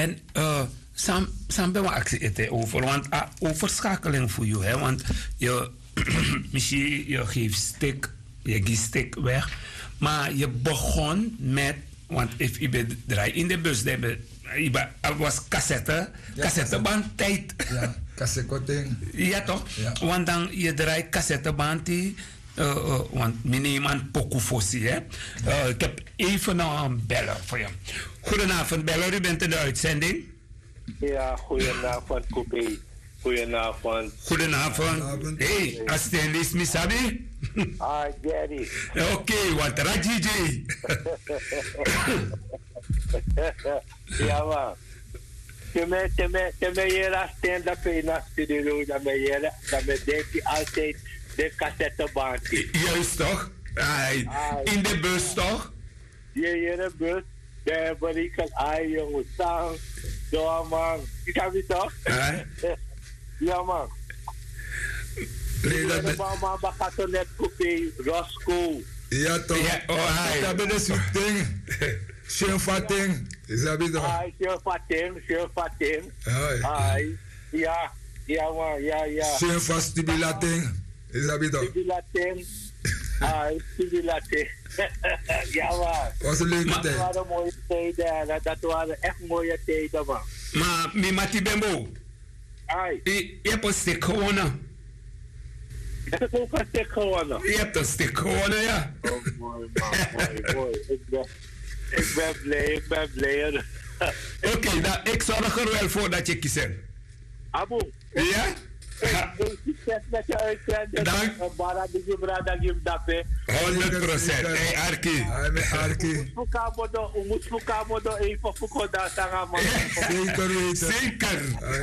En Sam ben we actie over, want overschakeling voor jou, hè, want je, misschien je geeft stick weg, maar je begon met, want je draai in de bus, er was cassetteband tijd. Ja, cassettekoting. Ja toch? Ja. Want dan je draait cassetteband die, want meneer pokoe fossie, hè. Ik heb even een beller voor je. Goedenavond beller, u bent in de uitzending. Ja, goedenavond Koepé. Goedenavond. Goedenavond. Hey, Astelis Misabi? Ah, Jerry. Oké, want Rajiji. Ja, man. Teme jera stand-up in de studio, dat denk je altijd de cassetteband. Juist toch? In de bus toch? Je in de bus, de berichten aan jongen staan. Zo man, ik heb het toch? Ja man. Nee, dat De mama gaat net Koepé, Roscoe. ja toch. Ja, oh, Dat ben dus een ding. Schön vating. Is dat niet toch? Ai, schön vating. Ai. Ja man, ja. Schön vastibulating. Is dat niet toch? Sibilating. Sibilating. Ja man. Was een leuke Dat tijd. waren mooie tijden. Dat waren echt mooie tijden man. Maar mi mati bembo. Ai, Je hebt een stick gewonnen. dat is ook een stuk gewonnen. Je hebt een stick gewonnen, ja. Oh mooi man, mooi. Ik ben blij. Oké, dan ik zorg er wel voor dat je kiest. Abu. Ja? Succes met je uitzending. Dank. Bara die brada gim dape. 100%. Hey, Arki. Hij met Arki. Moet even fukoda sanga man. Zeker weten. Zeker.